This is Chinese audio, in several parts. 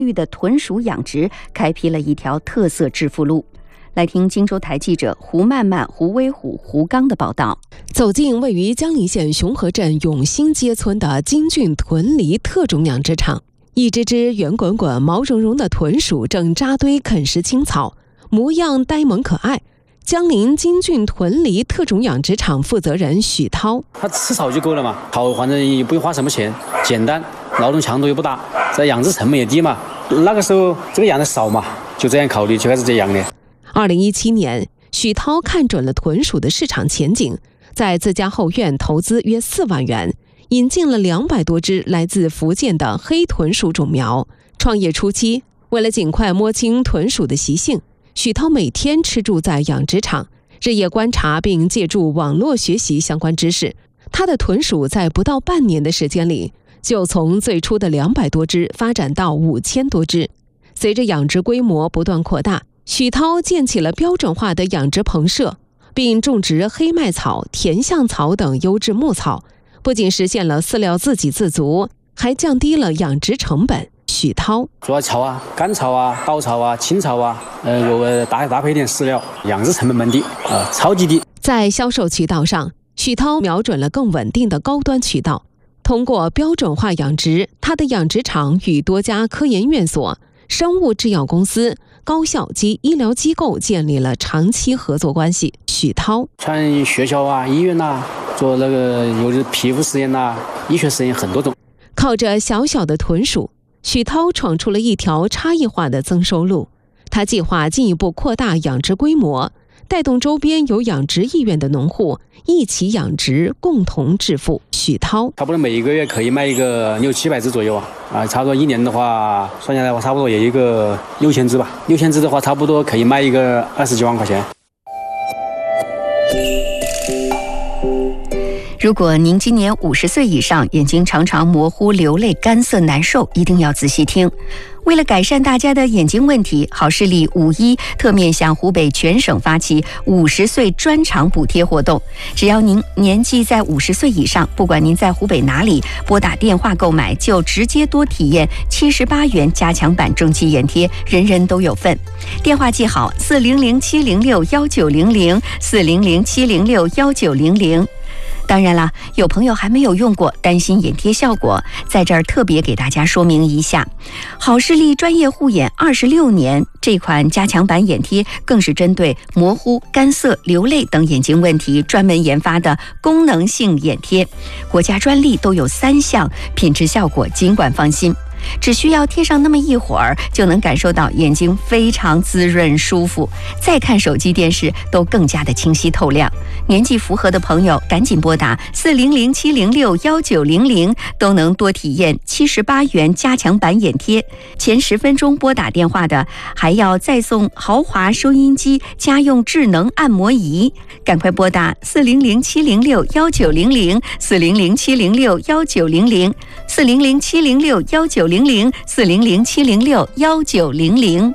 域的豚鼠养殖开辟了一条特色致富路。来听荆州台记者胡曼曼、胡威虎、胡刚的报道。 走进位于江陵县雄河镇永兴街村的金骏豚梨特种养殖场，一只只圆滚滚、毛茸茸的豚鼠正扎堆啃食青草，模样呆萌可爱。江陵金骏豚梨特种养殖场负责人许涛： 它吃草就够了嘛，好，反正也不用花什么钱，简单，劳动强度也不大，在养殖成本也低嘛。那个时候这个养的少嘛，就这样考虑就开始这样的。 2017年，许涛看准了豚鼠的市场前景，在自家后院投资约4万元，引进了200多只来自福建的黑豚鼠种苗。创业初期，为了尽快摸清豚鼠的习性，许涛每天吃住在养殖场，日夜观察并借助网络学习相关知识。他的豚鼠在不到半年的时间里，就从最初的200多只发展到5000多只。随着养殖规模不断扩大，许涛建起了标准化的养殖棚舍，并种植黑麦草、甜橡草等优质牧草，不仅实现了饲料自给自足，还降低了养殖成本。许涛： 主要草啊、干草啊、稻草啊、青草啊，搭配一点饲料，养殖成本蛮低啊，超级低。 在销售渠道上，许涛瞄准了更稳定的高端渠道。通过标准化养殖，他的养殖场与多家科研院所、生物制药公司、高校及医疗机构建立了长期合作关系。许涛： 像学校啊、医院啊，做那个有的皮肤实验啊、医学实验很多种。 靠着小小的豚鼠，许涛闯出了一条差异化的增收路。他计划进一步扩大养殖规模，带动周边有养殖意愿的农户一起养殖，共同致富。许涛： 差不多每一个月可以卖一个600-700只左右啊，差不多一年的话算下来的话，差不多也一个6000只吧。6000只的话，差不多可以卖一个20几万块钱。 如果您今年50岁以上，眼睛常常模糊、流泪、干涩、难受，一定要仔细听。为了改善大家的眼睛问题，好视力5·1特面向湖北全省发起50岁专场补贴活动。只要您年纪在50岁以上，不管您在湖北哪里，拨打电话购买，就直接多体验78元加强版正畸眼贴，人人都有份。电话记好：400-706-1900，400-706-1900。当然啦，有朋友还没有用过，担心眼贴效果，在这儿特别给大家说明一下，好视力专业护眼26年，这款加强版眼贴更是针对模糊、干涩、流泪等眼睛问题专门研发的功能性眼贴，国家专利都有3项，品质效果尽管放心。只需要贴上那么一会儿，就能感受到眼睛非常滋润舒服，再看手机电视都更加的清晰透亮。年纪符合的朋友赶紧拨打400-706-1900，都能多体验78元加强版眼贴。前10分钟拨打电话的还要再送豪华收音机、家用智能按摩仪。赶快拨打400-706-1900，400-706-1900，400-706-1900。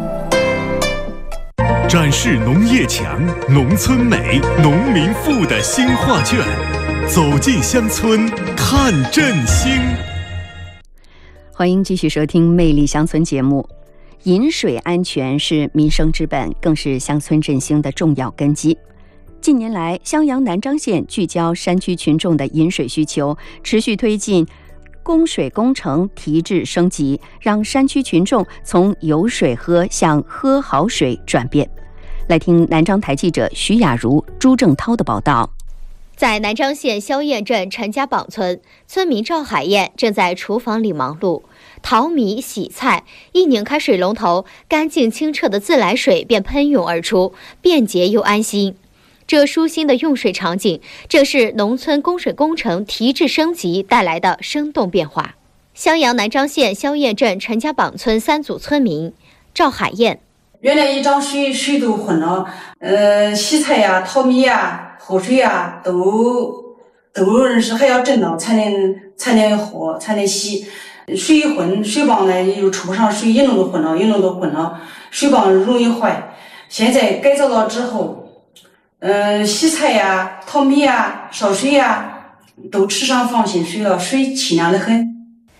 展示农业强、农村美、农民富的新画卷，走进乡村看振兴。 欢迎继续收听《魅力乡村》节目。饮水安全是民生之本，更是乡村振兴的重要根基。近年来，襄阳南漳县聚焦山区群众的饮水需求，持续推进供水工程提质升级，让山区群众从有水喝向喝好水转变。来听南漳台记者徐雅茹、朱正涛的报道。 在南漳县萧堰镇陈家堡村，村民赵海燕正在厨房里忙碌，淘米、洗菜，一拧开水龙头，干净清澈的自来水便喷涌而出，便捷又安心。这舒心的用水场景，正是农村供水工程提质升级带来的生动变化。襄阳南漳县萧堰镇陈家堡村3组村民赵海燕： 原来一张水都混了，洗菜呀、淘米呀、喝水呀，都是还要整了才能喝才能洗。水一混，水泵呢又抽不上水，一弄都混了，水泵容易坏。现在改造了之后，洗菜呀、淘米呀、烧水呀，都吃上放心水了，水清凉得很。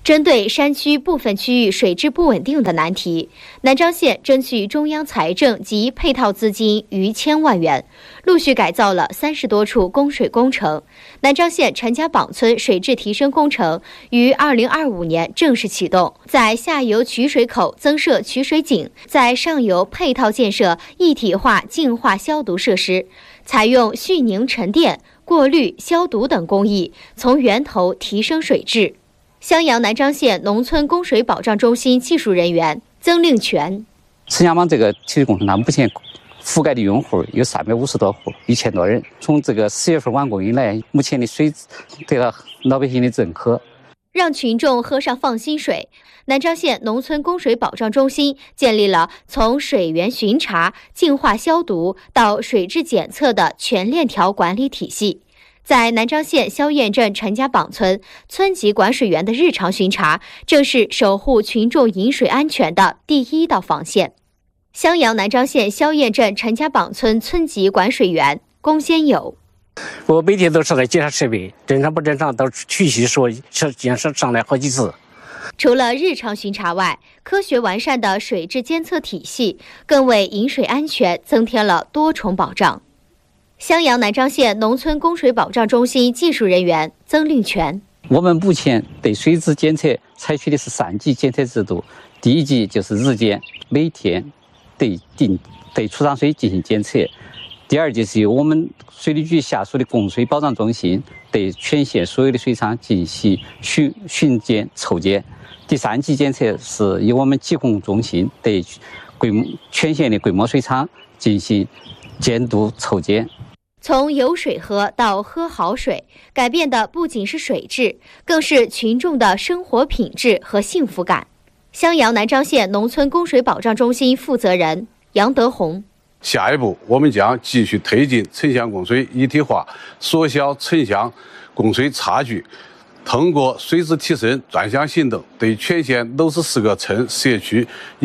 针对山区部分区域水质不稳定的难题，南漳县争取中央财政及配套资金逾1000万元，陆续改造了30多处供水工程。南漳县陈家堡村水质提升工程于2025年正式启动，在下游取水口增设取水井，在上游配套建设一体化净化消毒设施，采用蓄凝沉淀、过滤、消毒等工艺，从源头提升水质。襄阳南漳县农村供水保障中心技术人员曾令全： 陈家堡这个体育工程，它目前覆盖的用户有350多户，1000多人。从这个10月份完工以来，目前的水质得到老百姓的认可， 让群众喝上放心水。南漳县农村供水保障中心建立了从水源巡查、净化消毒到水质检测的全链条管理体系。在南漳县萧堰镇陈家堡村，村级管水员的日常巡查，正是守护群众饮水安全的第一道防线。襄阳南漳县萧堰镇陈家堡村村级管水员龚先友： 我每天都是来检查设备，正常不正常都去说检查上来好几次。 除了日常巡查外，科学完善的水质监测体系更为饮水安全增添了多重保障。襄阳南漳县农村供水保障中心技术人员曾令全： 我们目前对水质检测采取的是3级检测制度，第1级就是日检，每天对储藏水进行检测；第2级是由我们水利局下属的供水保障中心对全县所有的水厂进行巡检抽检；第3级检测是由我们疾控中心对全县的规模水厂进行监督抽检。 从有水喝到喝好水，改变的不仅是水质，更是群众的生活品质和幸福感。襄阳南漳县农村供水保障中心负责人杨德红： 下一步，我们将继续推进城乡供水一体化，缩小城乡供水差距，通过水质提升专项行动，对全县64个村社区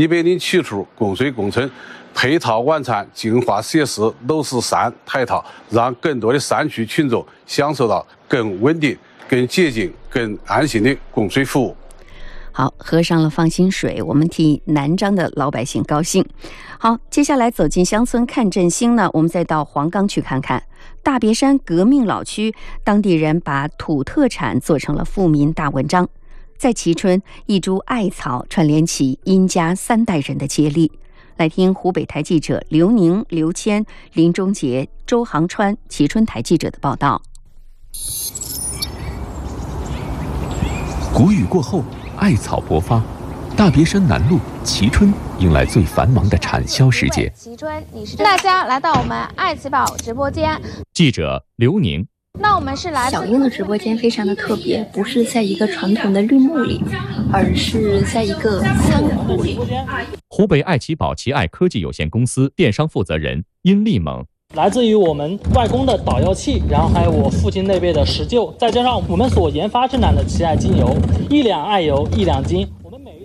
107处供水工程配套完善净化设施，60山台套，让更多的山区群众享受到更稳定、更洁净、更安心的供水服务。 好，喝上了放心水，我们替南漳的老百姓高兴。好，接下来走进乡村看振兴呢，我们再到黄冈去看看大别山革命老区，当地人把土特产做成了富民大文章。在蕲春，一株艾草串联起殷家3代人的接力。来听湖北台记者刘宁、刘谦、林忠杰、周航川蕲春台记者的报道。 谷雨过后，艾草勃发，大别山南路蕲春迎来最繁忙的产销时节。 蕲春，大家来到我们爱奇宝直播间。 记者刘宁。 那我们是来小英的直播间非常的特别，不是在一个传统的绿幕里，而是在一个仓库里。 湖北爱奇宝奇爱科技有限公司电商负责人殷立猛： 来自于我们外公的导药器，然后还有我父亲那辈的石臼，再加上我们所研发制奶的奇爱精油，1两艾油1两金。我们每一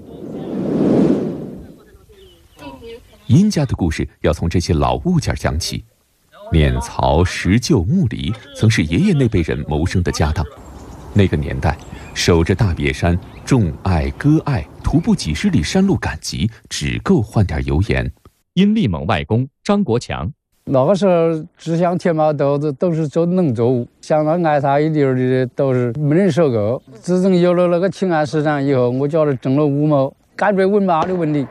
吨殷家的故事要从这些老物件讲起。碾槽、石臼、木犁曾是爷爷那辈人谋生的家当。那个年代，守着大别山，种艾、割艾，徒步几十里山路赶集，只够换点油盐。殷立猛外公张国强： 那个时候只想天马豆子都是做农作物，像那艾草一粒的都是没人收购。自从有了那个青安市场以后，我觉得挣了5毛，解决文麻的问题。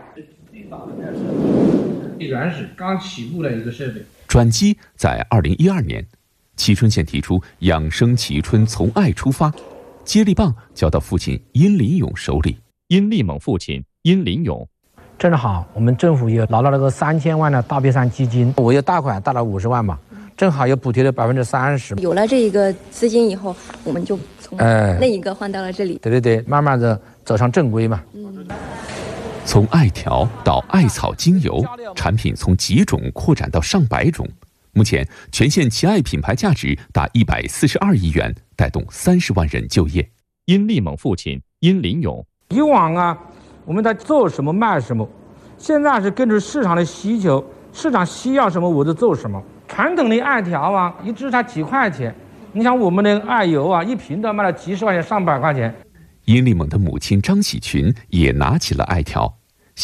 依然是刚起步的一个设备。 转机在2012年，蕲春县提出养生蕲春，从爱出发，接力棒交到父亲殷林勇手里。殷立猛父亲殷林勇： 正好我们政府也拿到了个3000万的大别山基金，我有大款大了50万嘛，正好有补贴的30%。 有了这个资金以后，我们就从那一个换到了这里。 对，慢慢的走上正规嘛。 从艾条到艾草精油，产品从几种扩展到上百种。目前，全县奇艾品牌价值达142亿元，带动30万人就业。殷立猛父亲殷林勇： 以往啊，我们在做什么卖什么，现在是根据市场的需求，市场需要什么我就做什么。传统的艾条啊，一支才几块钱，你想我们的艾油啊，一瓶都卖了几十块钱、上百块钱。 殷立猛的母亲张喜群也拿起了艾条。